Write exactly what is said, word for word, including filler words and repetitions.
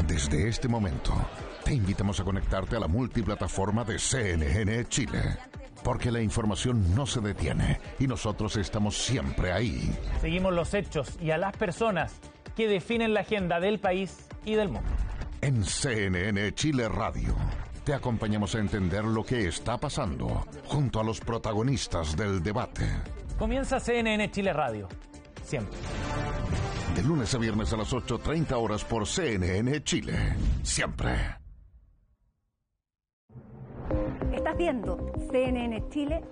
Desde este momento, te invitamos a conectarte a la multiplataforma de C N N Chile, porque la información no se detiene y nosotros estamos siempre ahí. Seguimos los hechos y a las personas que definen la agenda del país y del mundo. En C N N Chile Radio, te acompañamos a entender lo que está pasando junto a los protagonistas del debate. Comienza C N N Chile Radio, siempre. De lunes a viernes a las ocho treinta horas por C N N Chile, siempre. Estás viendo C N N Chile